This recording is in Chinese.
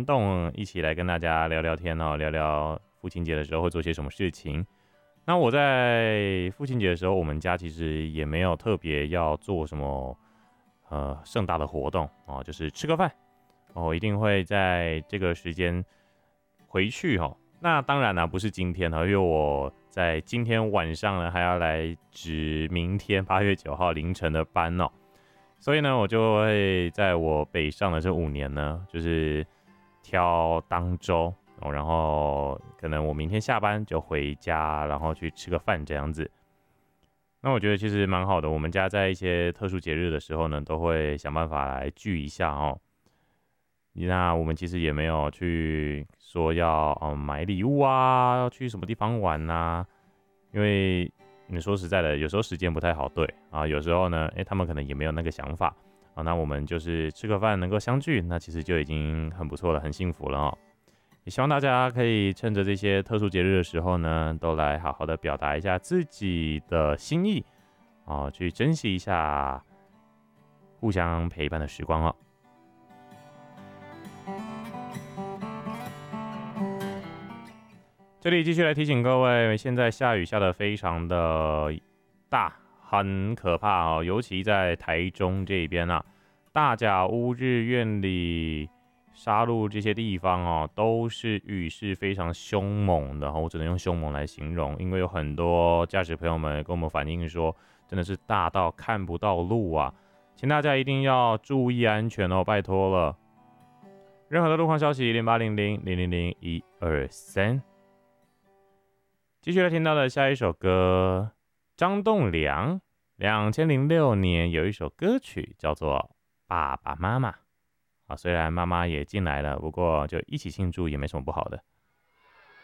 联动一起来跟大家聊聊天哦，聊聊父亲节的时候会做些什么事情。那我在父亲节的时候，我们家其实也没有特别要做什么盛大的活动哦，就是吃个饭哦，一定会在这个时间回去哦。那当然啦，不是今天因为我在今天晚上呢还要来值明天8月9号凌晨的班哦，所以呢我就会在我北上的这5年呢，就是挑当周哦，然后可能我明天下班就回家，然后去吃个饭这样子。那我觉得其实蛮好的，我们家在一些特殊节日的时候呢，都会想办法来聚一下哦。那我们其实也没有去说要买礼物啊，要去什么地方玩啊，因为你说实在的，有时候时间不太好对啊，有时候呢，他们可能也没有那个想法啊。那我们就是吃个饭能够相聚，那其实就已经很不错了，很幸福了哦。也希望大家可以趁着这些特殊节日的时候呢，都来好好的表达一下自己的心意哦，去珍惜一下互相陪伴的时光哦。这里继续来提醒各位，现在下雨下得非常的大，很可怕哦，尤其在台中这边啊，大甲屋、日院里、沙鹿这些地方哦，都是雨势非常凶猛的，我只能用凶猛来形容，因为有很多驾驶朋友们跟我们反映说，真的是大到看不到路啊，请大家一定要注意安全哦，拜托了。任何的路况消息0800000123。继续来听到的下一首歌，张栋梁2006年有一首歌曲叫做《爸爸妈妈》啊，虽然妈妈也进来了，不过就一起庆祝也没什么不好的。